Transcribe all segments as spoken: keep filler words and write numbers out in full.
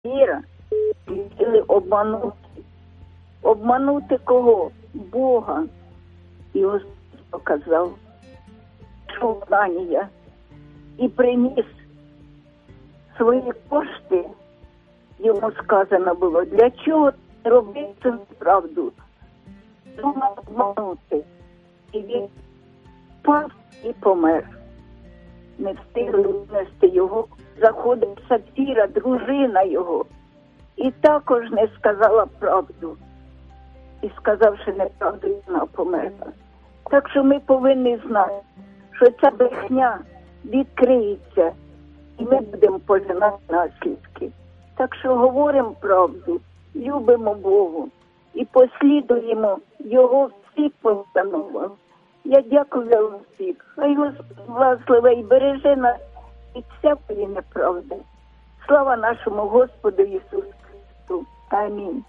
віра, хотіли обманути. Обманути кого? Бога. І Господь показав, що Данія, і приніс свої кошти. Йому сказано було, для чого ти робив цю правду? Думав обманути. І він впав і помер. Не встигли внести його. Заходить Сапфіра, дружина його, і також не сказала правду. І сказавши неправду, вона померла. Так що ми повинні знати, що ця брехня відкриється, і ми будемо пожинати наслідки. Так що говоримо правду, любимо Богу і послідуємо Його всіх постановам. Я дякую вам всіх. Хай Господь благословить і береже нас від всякої неправди. Слава нашому Господу Ісусу Христу. Амінь.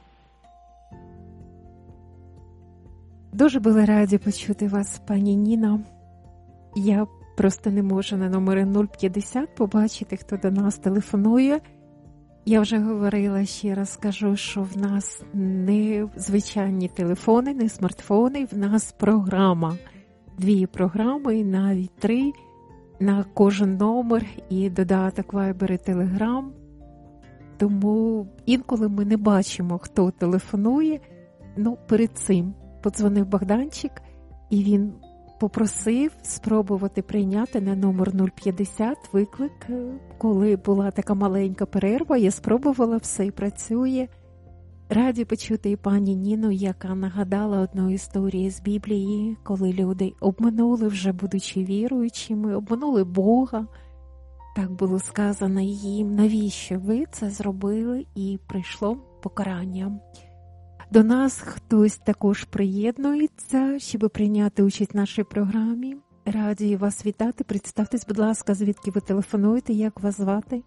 Дуже були раді почути вас, пані Ніно. Я просто не можу на номери нуль п'ятдесят побачити, хто до нас телефонує. Я вже говорила, ще раз скажу, що в нас не звичайні телефони, не смартфони, в нас програма. Дві програми, навіть три, на кожен номер і додаток Viber і Telegram. Тому інколи ми не бачимо, хто телефонує. Ну, перед цим подзвонив Богданчик, і він попросив спробувати прийняти на номер нуль п'ятдесят виклик. Коли була така маленька перерва, я спробувала, все і працює. Раді почути і пані Ніну, яка нагадала одну історію з Біблії, коли люди обманули, вже будучи віруючими, обманули Бога. Так було сказано їм, навіщо ви це зробили, і прийшло покарання. До нас хтось також приєднується, щоб прийняти участь в нашій програмі. Раді вас вітати. Представтесь, будь ласка, звідки ви телефонуєте, як вас звати?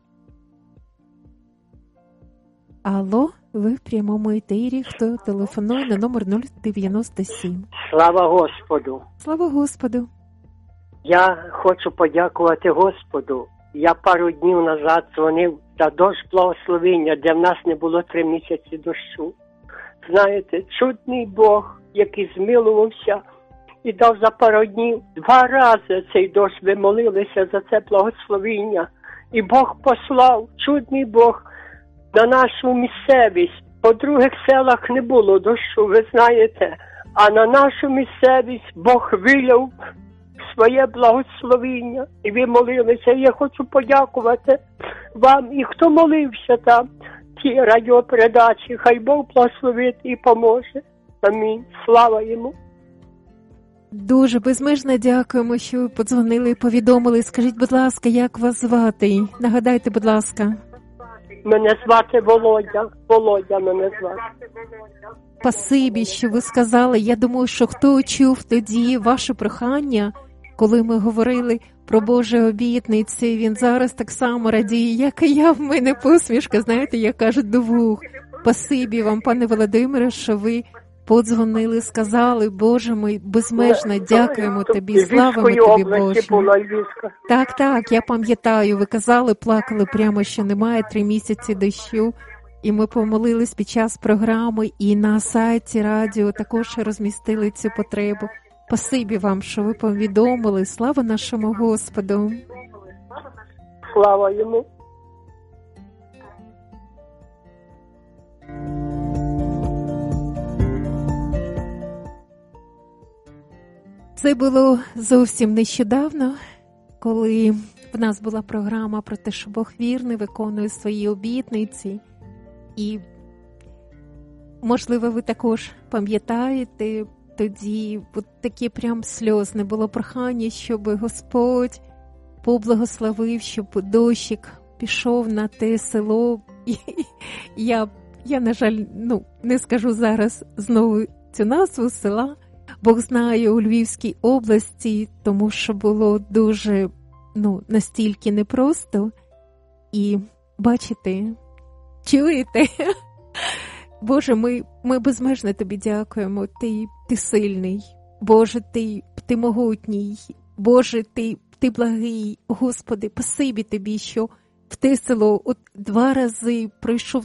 Алло, ви в прямому етері. Хто телефонує на номер нуль дев'яносто сім? Слава Господу! Слава Господу! Я хочу подякувати Господу. Я пару днів назад дзвонив за дощ благословення, де в нас не було три місяці дощу. Знаєте, чудний Бог, який змилувався і дав за пару днів два рази цей дощ. Ви молилися за це благословення. І Бог послав, чудний Бог, на нашу місцевість. По других селах не було дощу, ви знаєте. А на нашу місцевість Бог виляв своє благословення. І ви молилися. Я хочу подякувати вам і хто молився там. Ті радіопередачі, хай Бог благословить і поможе. Амінь. Слава йому. Дуже безмежно дякуємо, що ви подзвонили і повідомили. Скажіть, будь ласка, як вас звати? Нагадайте, будь ласка. Мене звати Володя. Володя мене звати. Спасибі, що ви сказали. Я думаю, що хто чув тоді ваше прохання, коли ми говорили про Божі обітниці, він зараз так само радіє, як і я. В мене посмішка, знаєте, як кажуть, до вух. Спасибі вам, пане Володимире, що ви подзвонили, сказали, Боже мій, безмежно дякуємо тобі, славимо тобі, Боже. Так, так, я пам'ятаю, ви казали, плакали прямо, що немає три місяці дощу. І ми помолились під час програми, і на сайті радіо також розмістили цю потребу. Спасибі вам, що ви повідомили. Слава нашому Господу. Слава йому. Це було зовсім нещодавно, коли в нас була програма про те, що Бог вірний, виконує свої обітниці. І, можливо, ви також пам'ятаєте, тоді от таке прям сльозне було прохання, щоб Господь поблагословив, щоб дощик пішов на те село. І я, я, на жаль, ну, не скажу зараз знову цю назву села. Бог знає, у Львівській області, тому що було дуже, ну, настільки непросто. І бачите, чуєте? Боже, ми, ми безмежно тобі дякуємо. Ти, ти сильний. Боже, ти, ти могутній. Боже, ти, ти благий. Господи, спасибі тобі, що в те село, от два рази пройшов